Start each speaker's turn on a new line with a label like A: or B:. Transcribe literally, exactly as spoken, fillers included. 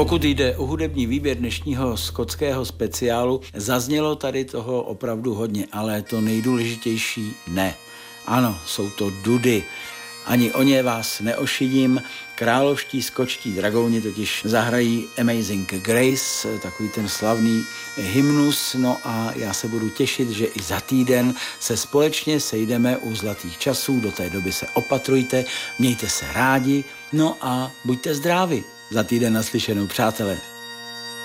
A: Pokud jde o hudební výběr dnešního skotského speciálu, zaznělo tady toho opravdu hodně, ale to nejdůležitější ne. Ano, jsou to dudy. Ani o ně vás neošidím. Královští skotští dragouni totiž zahrají Amazing Grace, takový ten slavný hymnus, no a já se budu těšit, že i za týden se společně sejdeme u Zlatých časů, do té doby se opatrujte, mějte se rádi, no a buďte zdraví. Za týden naslyšenou, přátelé.